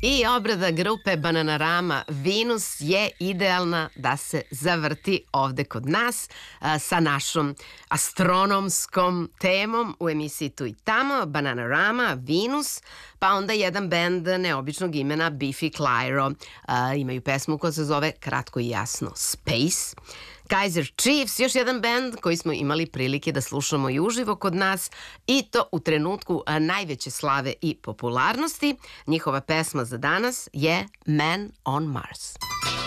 I obrada grupe Bananarama Venus je idealna da se zavrti ovde kod nas sa našom astronomskom temom u emisiji Tu i tamo, Bananarama, Venus, pa onda jedan bend neobičnog imena Biffy Clyro. Imaju pesmu koja se zove kratko i jasno Space. Kaiser Chiefs, još jedan bend koji smo imali prilike da slušamo i uživo kod nas i to u trenutku najveće slave i popularnosti. Njihova pesma za danas je Man on Mars.